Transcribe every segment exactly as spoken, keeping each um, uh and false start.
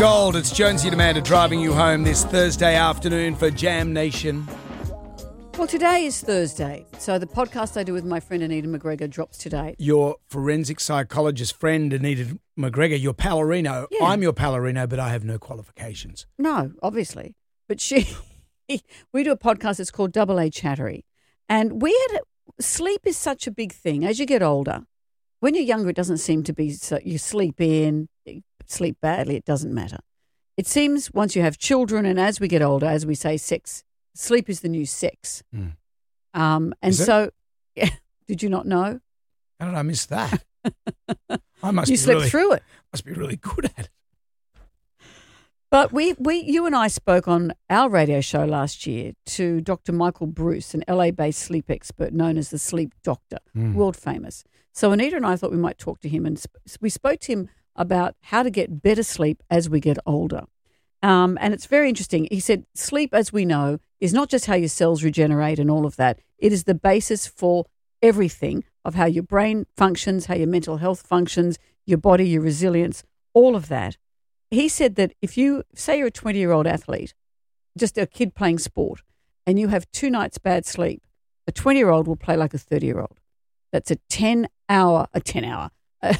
Gold, it's Jonesy and Amanda driving you home this Thursday afternoon for Jam Nation. Well, today is Thursday, so the podcast I do with my friend Anita McGregor drops today. Your forensic psychologist friend, Anita McGregor, your Palorino. Yeah. I'm your Palorino, but I have no qualifications. No, obviously. But she, we do a podcast, it's called Double A Chattery. And we had, sleep is such a big thing. As you get older, when you're younger, it doesn't seem to be, so you sleep in, sleep badly, it doesn't matter. It seems once you have children and as we get older, as we say, sex, sleep is the new sex. Mm. Um, and so, yeah, did you not know? How did I miss that? I must you be slept really, through it. Must be really good at it. But we, we, you and I spoke on our radio show last year to Doctor Michael Bruce, an L A-based sleep expert known as the Sleep Doctor, mm. world famous. So Anita and I thought we might talk to him, and sp- we spoke to him about how to get better sleep as we get older. Um, and it's very interesting. He said sleep, as we know, is not just how your cells regenerate and all of that. It is the basis for everything of how your brain functions, how your mental health functions, your body, your resilience, all of that. He said that if you, say you're a twenty-year-old athlete, just a kid playing sport, and you have two nights bad sleep, a twenty-year-old will play like a thirty-year-old. That's a ten-hour, a ten-hour, a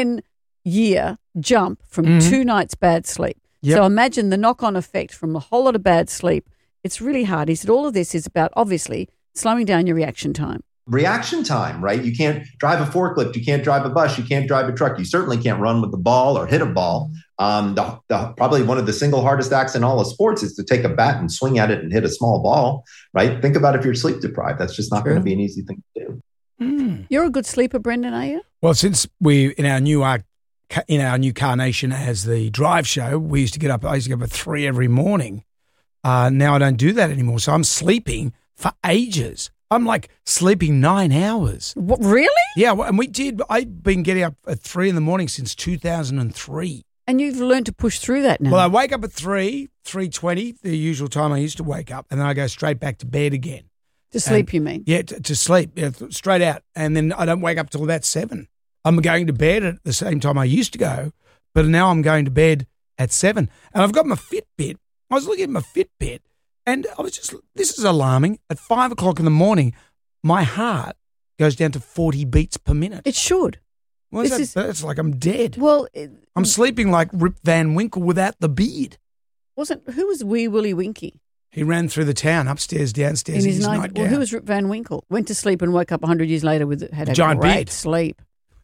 ten-year jump from mm-hmm. two nights bad sleep. Yep. So imagine the knock-on effect from a whole lot of bad sleep. It's really hard. He said all of this is about, obviously, slowing down your reaction time. Reaction time, right? You can't drive a forklift. You can't drive a bus. You can't drive a truck. You certainly can't run with the ball or hit a ball. Um, the, the, probably one of the single hardest acts in all of sports is to take a bat and swing at it and hit a small ball, right? Think about if you're sleep deprived. That's just not going to be an easy thing to do. Mm. You're a good sleeper, Brendan, are you? Well, since we, in our new arc, in our new carnation as the drive show, we used to get up, I used to get up at three every morning. Uh, now I don't do that anymore. So I'm sleeping for ages. I'm like sleeping nine hours. What, really? Yeah. And we did, I've been getting up at three in the morning since two thousand three. And you've learned to push through that now. Well, I wake up at three, three twenty, the usual time I used to wake up. And then I go straight back to bed again. To sleep, and, you mean? Yeah, to, to sleep, yeah, straight out. And then I don't wake up till about seven. I'm going to bed at the same time I used to go, but now I'm going to bed at seven. And I've got my Fitbit. I was looking at my Fitbit, and I was just, this is alarming. At five o'clock in the morning, my heart goes down to forty beats per minute. It should. Well, this that, is, that's like I'm dead. Well, it, I'm sleeping like Rip Van Winkle without the beard. Wasn't, who was Wee Willie Winky? He ran through the town, upstairs, downstairs, in his, his night, nightgown. Well, who was Rip Van Winkle? Went to sleep and woke up one hundred years later with had a, a giant great beard. sleep.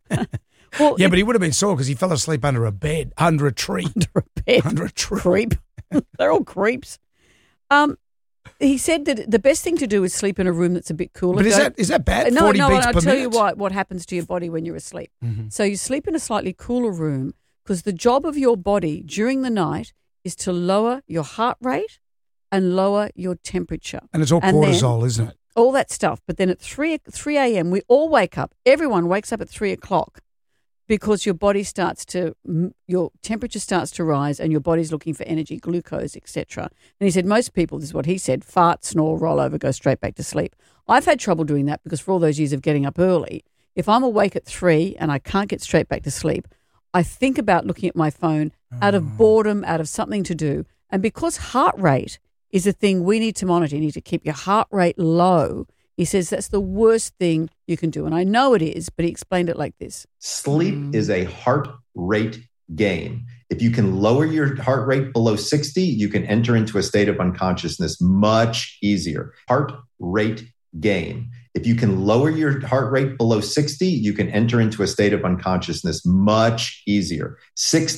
Well, yeah, it, but he would have been sore because he fell asleep under a bed, under a tree. Under a bed. Under a tree. Creep. They're all creeps. Um, he said that the best thing to do is sleep in a room that's a bit cooler. But is that is that bad? No, forty no, beats I'll per tell minute? you what, what happens to your body when you're asleep. Mm-hmm. So you sleep in a slightly cooler room because the job of your body during the night is to lower your heart rate and lower your temperature. And it's all and cortisol, then, isn't it? All that stuff. But then at three a.m., we all wake up. Everyone wakes up at three o'clock because your body starts to, your temperature starts to rise and your body's looking for energy, glucose, et cetera. And he said most people, this is what he said, fart, snore, roll over, go straight back to sleep. I've had trouble doing that because for all those years of getting up early, if I'm awake at three and I can't get straight back to sleep, I think about looking at my phone out of boredom, out of something to do. And because heart rate is a thing we need to monitor, you need to keep your heart rate low. He says that's the worst thing you can do. And I know it is, but he explained it like this. Sleep mm. is a heart rate game. If you can lower your heart rate below sixty, you can enter into a state of unconsciousness much easier. Heart rate game. If you can lower your heart rate below sixty, you can enter into a state of unconsciousness much easier. sixty